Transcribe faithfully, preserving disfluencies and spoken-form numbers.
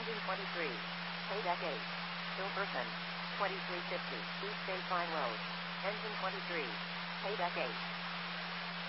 Engine twenty-three. Paydeck eight. Hilverson. twenty-three fifty. East Baseline Road. Engine twenty-three. Paydeck eight.